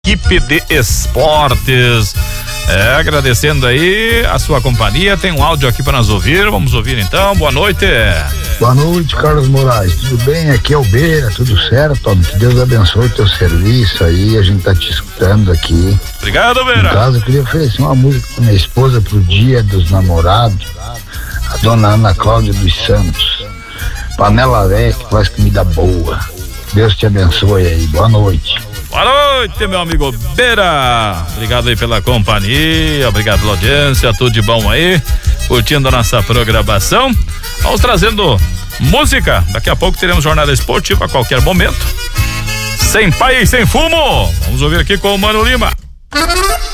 Equipe de esportes. Agradecendo aí a sua companhia. Tem um áudio aqui para nós ouvir. Vamos ouvir então. Boa noite. Boa noite, Carlos Moraes. Tudo bem? Aqui é o Beira, tudo certo? Homem? Que Deus abençoe o teu serviço aí. A gente tá te escutando aqui. Obrigado, Beira. No caso, eu queria oferecer uma música pra minha esposa pro Dia dos Namorados, a dona Ana Cláudia dos Santos. Panela velha, que faz comida boa. Deus te abençoe aí. Boa noite. Boa noite, meu amigo Beira. Obrigado aí pela companhia, obrigado pela audiência, tudo de bom aí, curtindo a nossa programação. Vamos trazendo música. Daqui a pouco teremos jornada esportiva a qualquer momento. Sem pai e sem fumo. Vamos ouvir aqui com o Mano Lima.